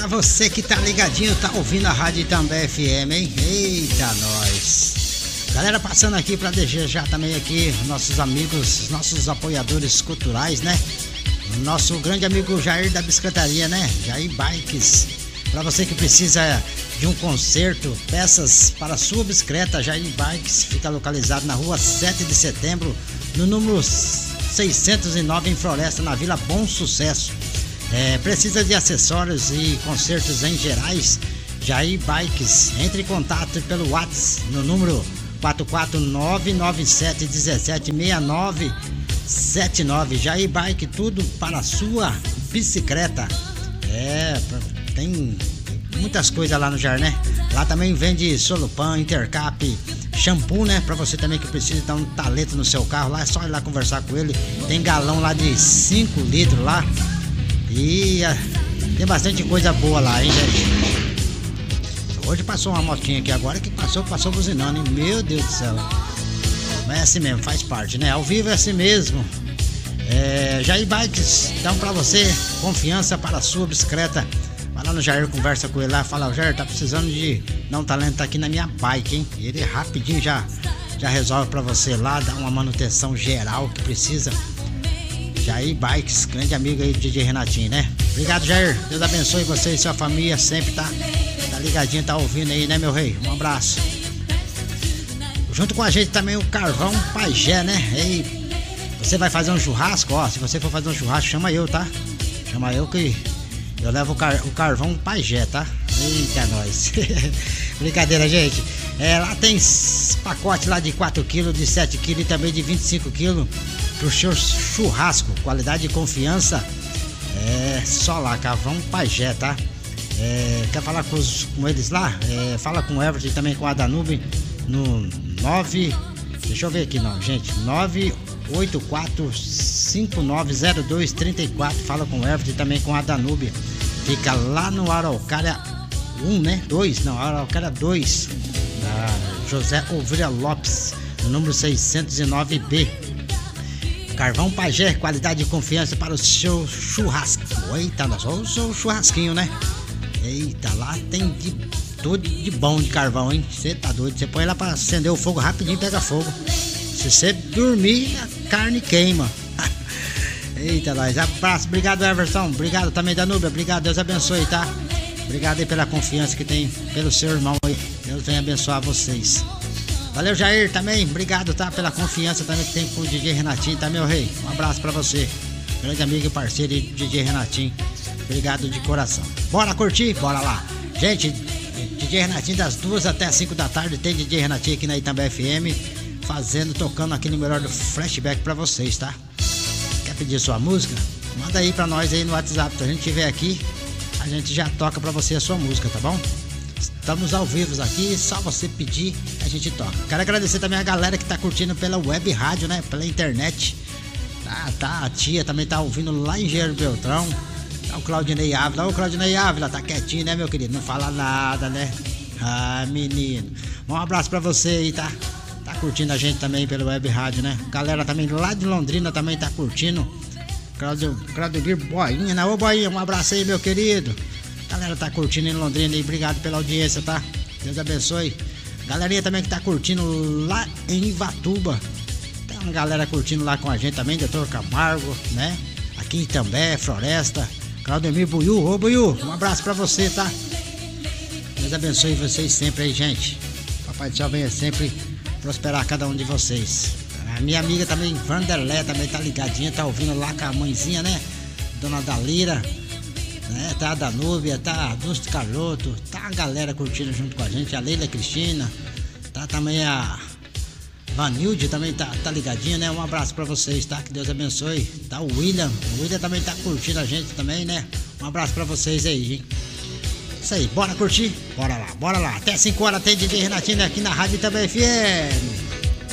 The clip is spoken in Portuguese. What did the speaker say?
Pra você que tá ligadinho, tá ouvindo a Rádio Itambé FM, hein? Eita, nós! Galera, passando aqui pra desejar também aqui nossos amigos, nossos apoiadores culturais, né? Nosso grande amigo Jair da Bicicletaria, né? Jair Bikes. Pra você que precisa de um conserto, peças para sua bicicleta, Jair Bikes fica localizado na rua 7 de setembro, no número 609 em Floresta, na Vila Bom Sucesso. Precisa de acessórios e consertos em gerais, Jair Bikes. Entre em contato pelo WhatsApp no número 44997176979. Jair Bike, tudo para a sua bicicleta. Tem muitas coisas lá no Jair, né? Lá também vende solupan, intercap, shampoo, né? Pra você também que precisa dar um talento no seu carro, lá é só ir lá conversar com ele. Tem galão lá de 5 litros lá. E tem bastante coisa boa lá, hein, gente? Hoje passou uma motinha aqui agora que passou buzinando, hein? Meu Deus do céu. Mas é assim mesmo, faz parte, né? Ao vivo é assim mesmo. Jair Bikes, então pra você, confiança para a sua bicicleta. Vai lá no Jair, conversa com ele lá, fala: Jair, tá precisando de dar um talento aqui na minha bike, hein? Ele rapidinho já resolve pra você lá, dá uma manutenção geral que precisa. Jair Bikes, grande amigo aí do DJ Renatinho, né? Obrigado, Jair. Deus abençoe você e sua família, sempre tá ligadinho, tá ouvindo aí, né, meu rei? Um abraço. Junto com a gente também o Carvão Pajé, né? E você vai fazer um churrasco, ó, se você for fazer um churrasco, chama eu, tá? Chama eu que eu levo o Carvão Pajé, tá? Eita, nós. Brincadeira, gente. Lá tem pacote lá de 4 kg, de 7 kg e também de 25 kg pro seu churrasco, qualidade e confiança. Só lá, Carvão Pajé, tá? Quer falar com eles lá? Fala com o Everton e também com a Danube no 9. Deixa eu ver aqui, não, gente. 984590234. Fala com o Everton e também com a Danube. Fica lá no Araucária 1, né? 2, não, Araucária 2. Da José Ovelha Lopes, no número 609B. Carvão Pajé, qualidade e confiança para o seu churrasco. Eita, só o seu churrasquinho, né? Eita, lá tem de tudo de bom de carvão, hein? Você tá doido, você põe lá pra acender o fogo rapidinho, pega fogo. Se você dormir, a carne queima. Eita, nós, abraço, obrigado, Everson, obrigado também, Danúbia, obrigado, Deus abençoe, tá? Obrigado aí pela confiança que tem pelo seu irmão aí, Deus venha abençoar vocês. Valeu, Jair, também, obrigado, tá? Pela confiança também que tem com o DJ Renatinho, tá, meu rei? Um abraço pra você, grande amigo e parceiro do DJ Renatinho, obrigado de coração. Bora curtir? Bora lá. Gente, DJ Renatinho das 2 até as 5 da tarde, tem DJ Renatinho aqui na Itambé FM, tocando aqui no melhor do flashback pra vocês, tá? Quer pedir sua música? Manda aí pra nós aí no WhatsApp, se a gente tiver aqui, a gente já toca pra você a sua música, tá bom? Estamos ao vivo aqui, só você pedir, a gente toca. Quero agradecer também a galera que tá curtindo pela web rádio, né? Pela internet. A tia também tá ouvindo lá em Engenheiro Beltrão. Tá o Claudinei Ávila. Ô, Claudinei Ávila, tá quietinho, né, meu querido? Não fala nada, né? Ah, menino. Um abraço pra você aí, tá? Tá curtindo a gente também pela web rádio, né? Galera também lá de Londrina também tá curtindo. Claudio Boinha, né? Ô, Boinha, um abraço aí, meu querido. Galera tá curtindo em Londrina e obrigado pela audiência, tá? Deus abençoe. Galerinha também que tá curtindo lá em Ivatuba. Tem uma galera curtindo lá com a gente também, Doutor Camargo, né? Aqui em Itambé, Floresta. Claudemir Buiú, ô Buiú, um abraço pra você, tá? Deus abençoe vocês sempre aí, gente. Papai do Céu venha sempre prosperar cada um de vocês. A minha amiga também, Vanderlé, também tá ligadinha, tá ouvindo lá com a mãezinha, né? Dona Dalira. Tá a Danúbia, tá a Dulce Carloto, tá a galera curtindo junto com a gente, a Leila Cristina, tá também a Vanilde também tá ligadinha, né? Um abraço pra vocês, tá? Que Deus abençoe. Tá o William também tá curtindo a gente também, né? Um abraço pra vocês aí, hein? Isso aí, bora curtir? Bora lá. Até 5 horas tem DJ Renatinho aqui na Rádio Itambé FM.